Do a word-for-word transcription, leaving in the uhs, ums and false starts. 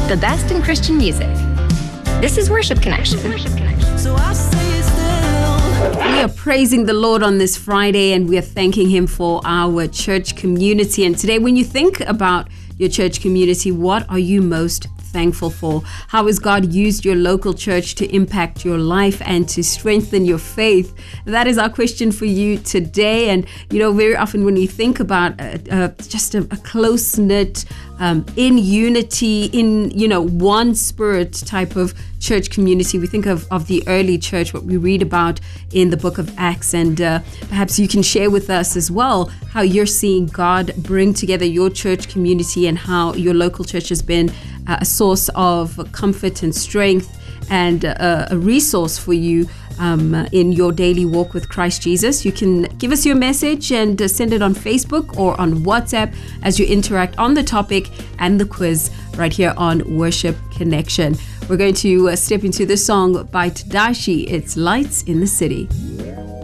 the best in Christian music. This is Worship Connection. So I say still. We are praising the Lord on this Friday, and we are thanking Him for our church community. And today, when you think about your church community, what are you most thankful for? How has God used your local church to impact your life and to strengthen your faith? That is our question for you today. And, you know, very often when we think about uh, uh, just a, a close-knit, um, in unity, in, you know, one spirit type of church community, we think of, of the early church, what we read about in the book of Acts. And uh, perhaps you can share with us as well how you're seeing God bring together your church community and how your local church has been a source of comfort and strength and a, a resource for you um, in your daily walk with Christ Jesus. You can give us your message and uh, send it on Facebook or on WhatsApp as you interact on the topic and the quiz right here on Worship Connection. We're going to uh, step into the song by Tadashi. It's Lights in the City.